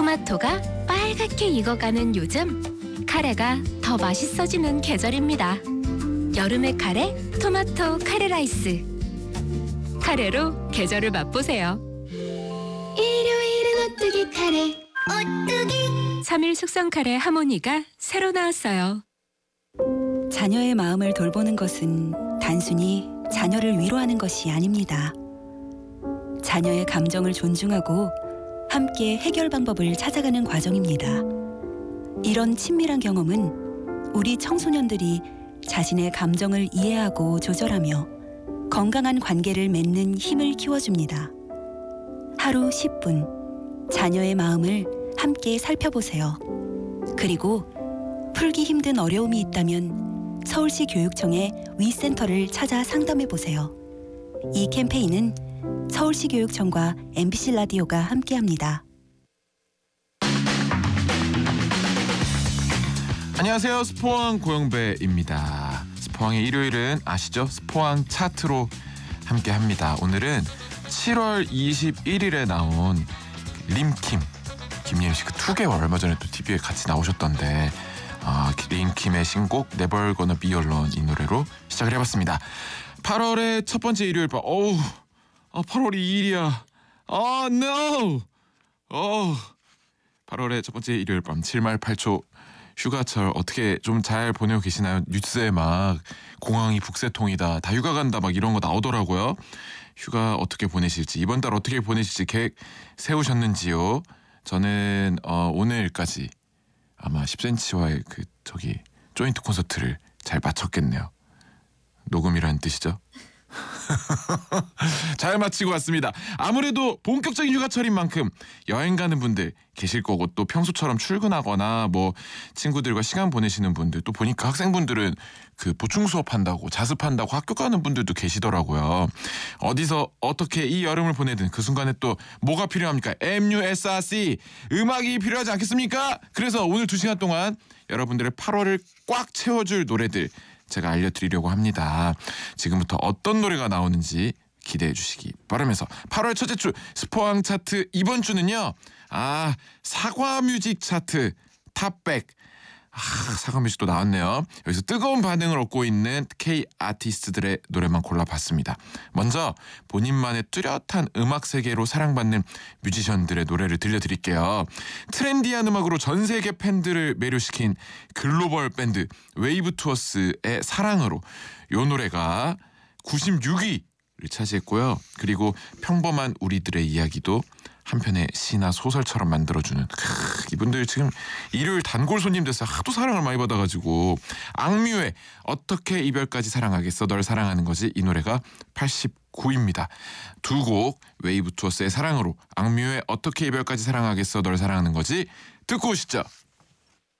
토마토가 빨갛게 익어가는 요즘, 카레가 더 맛있어지는 계절입니다. 여름의 카레, 토마토 카레 라이스. 카레로 계절을 맛보세요. 일요일은 오뚜기 카레, 오뚜기. 3일 숙성 카레 하모니가 새로 나왔어요. 자녀의 마음을 돌보는 것은 단순히 자녀를 위로하는 것이 아닙니다. 자녀의 감정을 존중하고 함께 해결 방법을 찾아가는 과정입니다. 이런 친밀한 경험은 우리 청소년들이 자신의 감정을 이해하고 조절하며 건강한 관계를 맺는 힘을 키워줍니다. 하루 10분, 자녀의 마음을 함께 살펴보세요. 그리고 풀기 힘든 어려움이 있다면 서울시 교육청의 위센터를 찾아 상담해보세요. 이 캠페인은 서울시 교육청과 MBC 라디오가 함께합니다. 안녕하세요. 스포왕 고영배입니다. 스포왕의 일요일은 아시죠? 스포왕 차트로 함께합니다. 오늘은 7월 21일에 나온 림킴, 김예은 씨 그 2개월 얼마 전에 또 TV에 같이 나오셨던데 림킴의 신곡 Never Gonna Be Alone 이 노래로 시작을 해봤습니다. 8월의 첫 번째 일요일 밤 8월이 2일이야. No! 8월의 첫 번째 일요일 밤 7말 8초 휴가철 어떻게 좀 잘 보내고 계시나요? 뉴스에 막 공항이 북새통이다, 다 휴가 간다 막 이런 거 나오더라고요. 휴가 어떻게 보내실지, 이번 달 어떻게 보내실지 계획 세우셨는지요? 저는 오늘까지 아마 10cm와의 조인트 콘서트를 잘 마쳤겠네요. 녹음이라는 뜻이죠. 잘 마치고 왔습니다. 아무래도 본격적인 휴가철인 만큼 여행 가는 분들 계실 거고, 또 평소처럼 출근하거나 뭐 친구들과 시간 보내시는 분들, 또 보니까 학생분들은 그 보충 수업한다고 자습한다고 학교 가는 분들도 계시더라고요. 어디서 어떻게 이 여름을 보내든 그 순간에 또 뭐가 필요합니까? MUSRC 음악이 필요하지 않겠습니까? 그래서 오늘 2시간 동안 여러분들의 8월을 꽉 채워줄 노래들 제가 알려드리려고 합니다. 지금부터 어떤 노래가 나오는지 기대해 주시기 바라면서 8월 첫째 주 스포왕 차트, 이번 주는요 사과뮤직 차트 탑백. 사과뮤직도 나왔네요. 여기서 뜨거운 반응을 얻고 있는 K 아티스트들의 노래만 골라봤습니다. 먼저 본인만의 뚜렷한 음악 세계로 사랑받는 뮤지션들의 노래를 들려드릴게요. 트렌디한 음악으로 전 세계 팬들을 매료시킨 글로벌 밴드 웨이브투어스의 사랑으로, 요 노래가 96위를 차지했고요. 그리고 평범한 우리들의 이야기도 한편의 시나 소설처럼 만들어주는 이분들 지금 일요일 단골 손님 돼서 하도 사랑을 많이 받아가지고, 악뮤의 어떻게 이별까지 사랑하겠어 널 사랑하는 거지, 이 노래가 89위입니다. 두 곡 웨이브투어스의 사랑으로, 악뮤의 어떻게 이별까지 사랑하겠어 널 사랑하는 거지 듣고 오시죠.